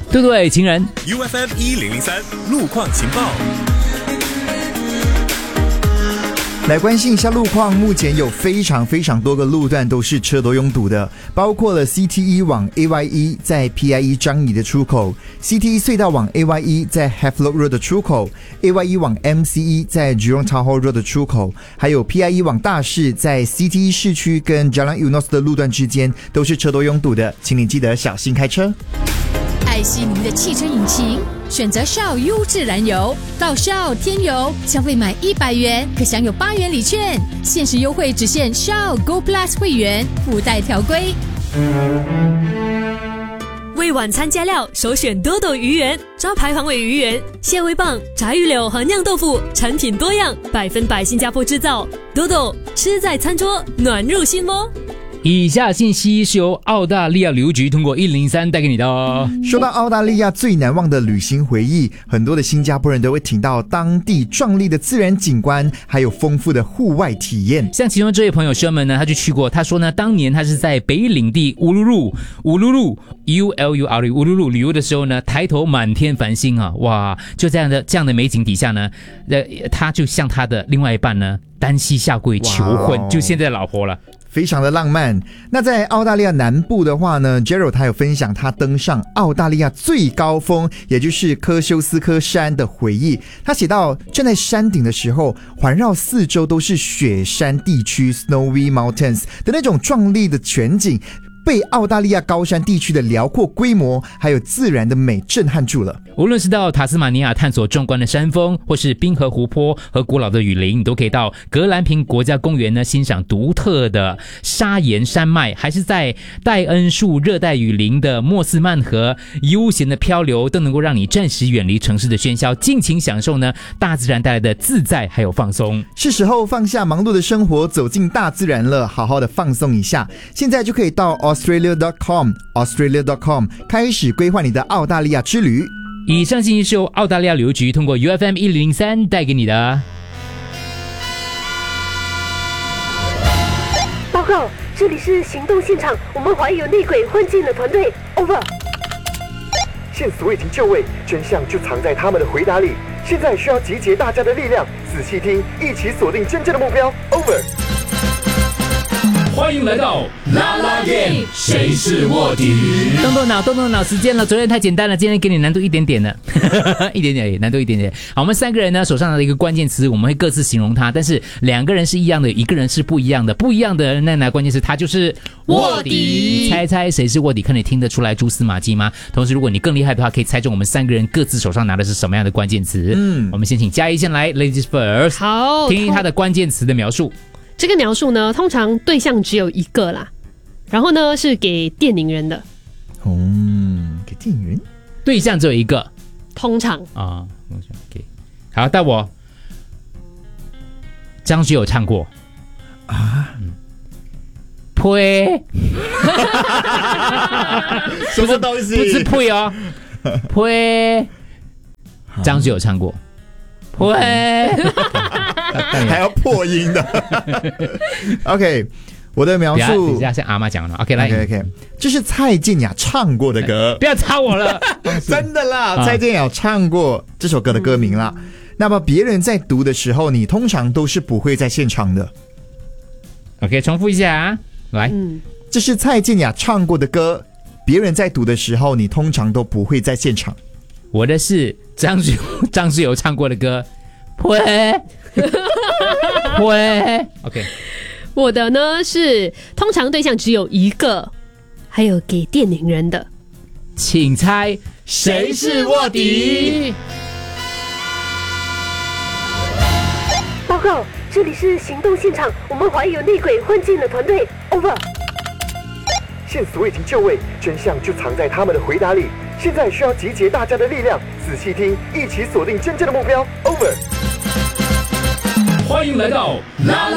对对，情人 UFM1003 路况情报。 来关心一下路况，目前有非常多个路段都是车多拥堵的，包括了 CT1 往 AY1 在 PIE 张仪的出口， CT1 隧道往 AY1 在 Havelock Road 的出口， AY1 往 MCE 在 Jurong Town Hall Road 的出口，还有 PIE 往大市在 CT1 市区跟 Jalan Eunos 的路段之间都是车多拥堵的，请你记得小心开车。 爱惜您的汽车引擎，选择 Shell 优质燃油，到 Shell 添油，消费满100元可享有8元礼券，限时优惠只限 Shell Go Plus 会员，附带条规。 为晚餐加料，首选多多鱼圆，招牌黄尾鱼圆、蟹味棒、炸鱼柳和酿豆腐，产品多样，100%新加坡制造。多多吃在餐桌，暖入心窝。 以下信息是由澳大利亚旅游局通过103带给你的哦。 说到澳大利亚最难忘的旅行回忆，很多的新加坡人都会听到当地壮丽的自然景观，还有丰富的户外体验。 像其中这位朋友Sherman呢，他就去过，他说呢，当年他是在北领地乌鲁鲁 ULURU 乌鲁鲁旅游的时候呢，抬头满天繁星啊，哇，就这样的美景底下呢，他就向他的另外一半呢单膝下跪求婚，就现在的老婆了。 非常的浪漫。那在澳大利亚南部的话呢 Gerald 他有分享他登上澳大利亚最高峰，也就是科修斯科山的回忆。他写到，站在山顶的时候，环绕四周都是雪山地区 Snowy Mountains 的那种壮丽的全景，被澳大利亚高山地区的辽阔规模还有自然的美震撼住了。 无论是到塔斯马尼亚探索壮观的山峰，或是冰河湖泊和古老的雨林，你都可以到格兰平国家公园呢欣赏独特的砂岩山脉，还是在戴恩树热带雨林的莫斯曼河悠闲的漂流，都能够让你暂时远离城市的喧嚣，尽情享受呢大自然带来的自在还有放松。 是时候放下忙碌的生活，走进大自然了，好好的放松一下。现在就可以到 Australia.com 开始规划你的澳大利亚之旅。 以上信息是由澳大利亚旅游局通过 UFM1003 带给你的。 报告，这里是行动现场，我们怀疑有内鬼混进了团队。Over。 线索已经就位，真相就藏在他们的回答里。现在需要集结大家的力量，仔细听，一起锁定真正的目标。Over。 欢迎来到啦啦 game， 谁是卧底？动动脑时间了。昨天太简单了，今天给你难度一点点了，一点点，难度一点点。好，我们3个人呢手上的一个关键词，我们会各自形容它，但是2个人是一样的，一个人是不一样的。不一样的那关键词，它就是卧底。猜猜谁是卧底？看你听得出来蛛丝马迹吗？同时，如果你更厉害的话，可以猜中我们3个人各自手上拿的是什么样的关键词。我们先请嘉怡先来 ，Ladies first。 好， 听他的关键词的描述。 这个描述呢，通常对象只有一个啦，然后呢是给电影人的。 给电影人， 对象只有一个， 通常啊。OK， 好，到我。张学友唱过啊， 呸， 什么东西？ 不是呸哦，呸，张学友唱过，呸。 还要破音的。OK， 我的描述， 等一下像阿妈讲了。OK， 来 ，OK， 这是蔡健雅唱过的歌， 不要插我了， 真的啦，蔡健雅唱过这首歌的歌名啦。那么别人在读的时候，你通常都是不会在现场的。 OK， 重复一下啊，来， 这是蔡健雅唱过的歌，别人在读的时候，你通常都不会在现场。 我的是张学友唱过的歌。会OK， 我的呢是通常对象只有一个，还有给电影人的。 请猜谁是卧底？ 报告，这里是行动现场，我们怀疑有内鬼混进了团队。Over。 线索已经就位，真相就藏在他们的回答里。现在需要集结大家的力量，仔细听，一起锁定真正的目标。Over。 欢迎来到啦啦